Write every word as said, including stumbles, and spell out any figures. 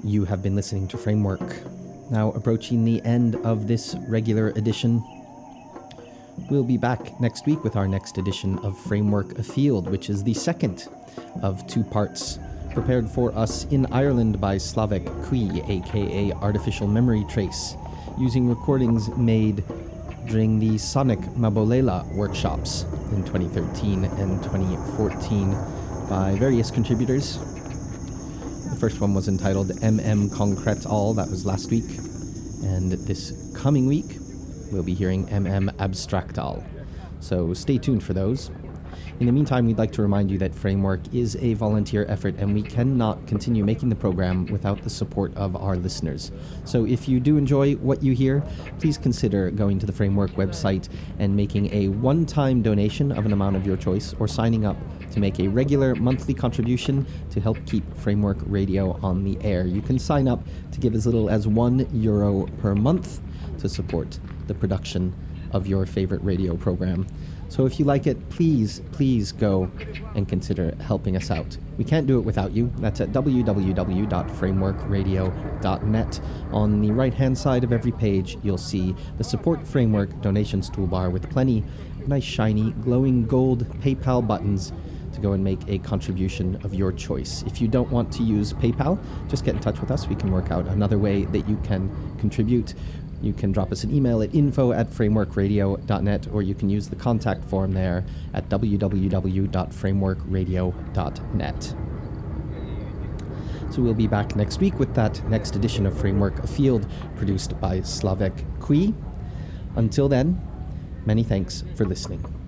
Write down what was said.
You have been listening to Framework. Now approaching the end of this regular edition. We'll be back next week with our next edition of Framework Afield, which is the second of two parts prepared for us in Ireland by Slavek Kui, aka Artificial Memory Trace, using recordings made during the Sonic Mabolela workshops in twenty thirteen and twenty fourteen by various contributors. The first one was entitled M M Concret All, that was last week, and this coming week we'll be hearing M M Abstractal, so stay tuned for those. In the meantime, we'd like to remind you that Framework is a volunteer effort and we cannot continue making the program without the support of our listeners. So if you do enjoy what you hear, please consider going to the Framework website and making a one-time donation of an amount of your choice, or signing up to make a regular monthly contribution to help keep Framework Radio on the air. You can sign up to give as little as one euro per month to support the production of your favorite radio program. So if you like it, please, please go and consider helping us out. We can't do it without you. That's at w w w dot framework radio dot net. On the right-hand side of every page, you'll see the Support Framework donations toolbar with plenty of nice, shiny, glowing gold PayPal buttons to go and make a contribution of your choice. If you don't want to use PayPal, just get in touch with us. We can work out another way that you can contribute. You can drop us an email at info at framework radio dot net, or you can use the contact form there at w w w dot framework radio dot net. So we'll be back next week with that next edition of Framework Afield, produced by Slavek Kui. Until then, many thanks for listening.